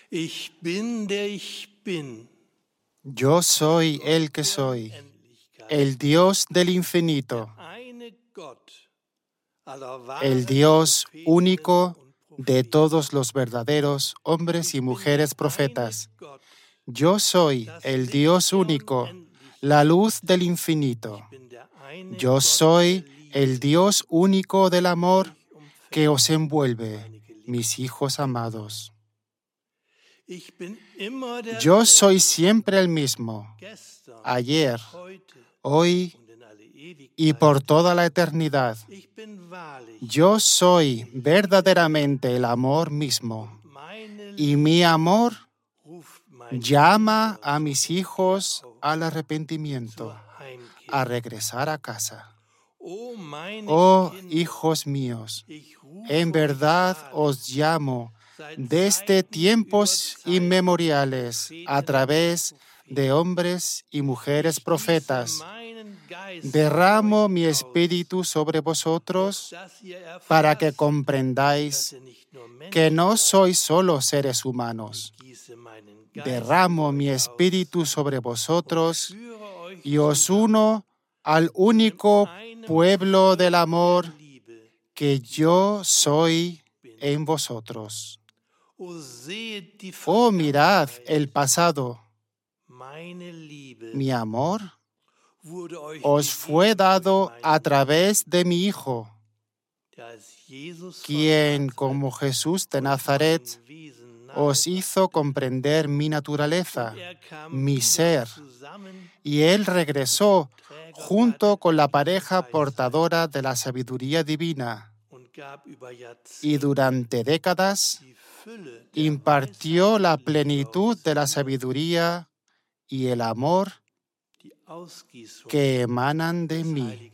Ich bin, der ich bin. Yo soy el que soy, el Dios del infinito, Eine Gott, aller el Wahrheit, Dios Prophetinnen único und de Propheten. todos los verdaderos hombres y Ich bin mujeres der profetas. eine Gott, Yo soy das el Licht Dios der único, Unendlichkeit. la luz del infinito. Ich bin der eine Yo Gott soy der Liebe, el Dios único del amor mich umfängt, que os envuelve, meine Geliebten. mis hijos amados. Ich bin immer Yo soy derselbe, siempre el mismo, gestern, ayer, heute hoy und in alle Ewigkeit. y por toda la eternidad. Ich bin wahrlich, Yo soy verdaderamente el amor mismo, meine y mi amor ruft meine llama Kinder a mis hijos al arrepentimiento, zur Heimkehr. a regresar a casa. Oh, meine Oh, Kinder, hijos míos, ich rufe en verdad euch os llamo seit desde Zeiten tiempos über Zeiten inmemoriales a través de hombres y mujeres profetas. Derramo mi espíritu sobre vosotros para que comprendáis que no sois solo seres humanos. Derramo mi espíritu sobre vosotros y os uno al único pueblo del amor que yo soy en vosotros. Oh, mirad el pasado. Mi amor os fue dado a través de mi Hijo, quien, como Jesús de Nazaret, os hizo comprender mi naturaleza, mi ser, y Él regresó junto con la pareja portadora de la sabiduría divina, y durante décadas impartió la plenitud de la sabiduría y el amor que emanan de mí.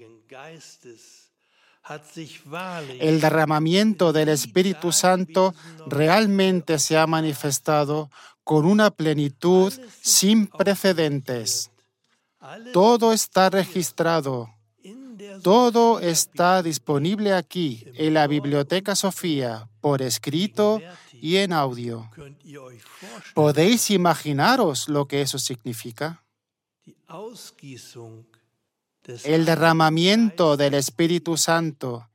El derramamiento del Espíritu Santo realmente se ha manifestado con una plenitud sin precedentes. Todo está registrado. Todo está disponible aquí, en la Biblioteca Sofía, por escrito y en audio. ¿Podéis imaginaros lo que eso significa? El derramamiento del Espíritu Santo